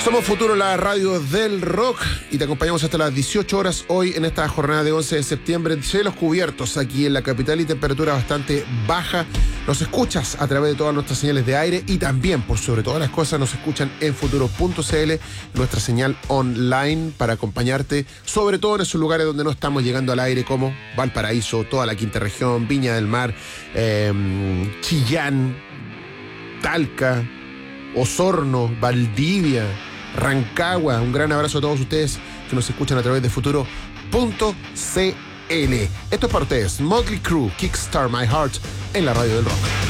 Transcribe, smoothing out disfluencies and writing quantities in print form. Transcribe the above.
Somos Futuro, la radio del rock, y te acompañamos hasta las 18 horas hoy en esta jornada de 11 de septiembre. Cielos cubiertos aquí en la capital y temperatura bastante baja. Nos escuchas a través de todas nuestras señales de aire y también, por sobre todas las cosas, nos escuchan en futuro.cl, nuestra señal online para acompañarte, sobre todo en esos lugares donde no estamos llegando al aire, como Valparaíso, toda la quinta región, Viña del Mar, Chillán, Talca, Osorno, Valdivia, Rancagua. Un gran abrazo a todos ustedes que nos escuchan a través de futuro.cl. Esto es para ustedes, Motley Crue, Kickstart My Heart, en la radio del rock.